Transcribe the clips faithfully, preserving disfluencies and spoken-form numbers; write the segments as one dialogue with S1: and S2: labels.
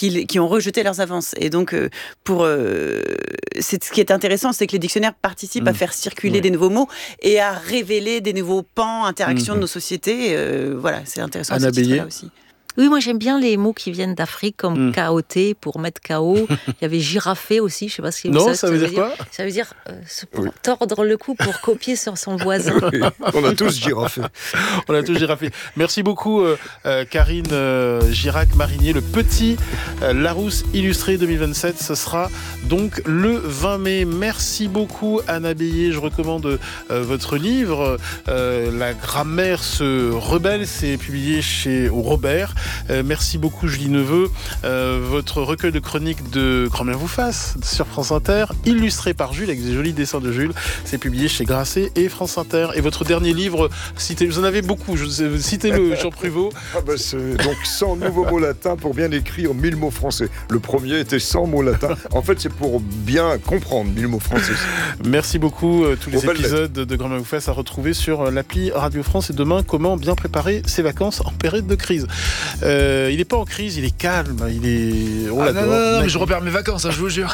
S1: qui, qui ont rejeté leurs avances. Et donc, euh, pour, euh, c'est, ce qui est intéressant, c'est que les dictionnaires participent mmh. à faire circuler oui. des nouveaux mots et à révéler des nouveaux pans, interactions mmh. de nos sociétés. Euh, voilà, c'est intéressant
S2: Anna
S1: à ce titre-là aussi.
S3: Oui, moi j'aime bien les mots qui viennent d'Afrique, comme mm. K O T pour mettre K O. Il y avait girafé aussi, je ne sais pas ce que
S2: non,
S3: ça,
S2: ça, ça veut dire quoi?
S3: Ça veut dire euh, pour oui. tordre le cou pour copier sur son voisin.
S4: Oui, on a tous girafé.
S2: On a tous girafé. Merci beaucoup euh, euh, Karine euh, Girac-Marinier. Le petit euh, Larousse illustré deux mille vingt-sept, ce sera donc le vingt mai. Merci beaucoup Anna Bélier. Je recommande euh, votre livre. Euh, La grammaire se rebelle. C'est publié chez au Robert. Euh, merci beaucoup Julie Neveu. Euh, votre recueil de chroniques de Grand bien vous fasse sur France Inter, illustré par Jules avec des jolis dessins de Jules. C'est publié chez Grasset et France Inter. Et votre dernier livre, citez, vous en avez beaucoup, je, citez-le Jean Pruvot.
S4: Ah bah c'est donc cent nouveaux mots latins pour bien écrire mille mots français. Le premier était cent mots latins. En fait, c'est pour bien comprendre mille mots français.
S2: Merci beaucoup. Euh, tous les Au épisodes de Grand bien vous fasse à retrouver sur l'appli Radio France. Et demain, comment bien préparer ses vacances en période de crise. Euh, il n'est pas en crise, il est calme, il est... On
S5: ah non, non, non, non, mais je repère mes vacances, hein, je vous jure.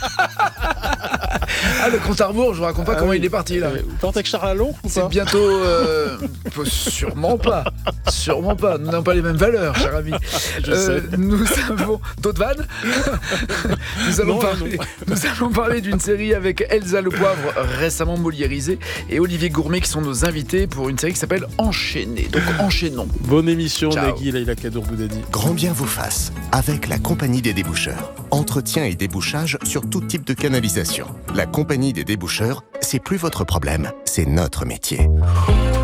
S5: Ah, le compte à rebours, je vous raconte pas ah, comment oui. il est parti là.
S2: Vous partez avec Charles Allon ou
S5: C'est
S2: pas
S5: bientôt... Euh... Sûrement pas. Sûrement pas. Nous n'avons pas les mêmes valeurs, cher ami. Euh, nous avons... D'autres vannes nous, allons non, parler... nous allons parler d'une série avec Elsa Le Poivre, récemment moliérisée, et Olivier Gourmet, qui sont nos invités pour une série qui s'appelle Enchaîné. Donc enchaînons.
S2: Bonne émission, Nagui, Laïla Kadour Boudadi.
S6: Grand bien vous fasse, avec la Compagnie des déboucheurs. Entretien et débouchage sur tout type de canalisation. La Compagnie des déboucheurs, c'est plus votre problème, c'est notre métier.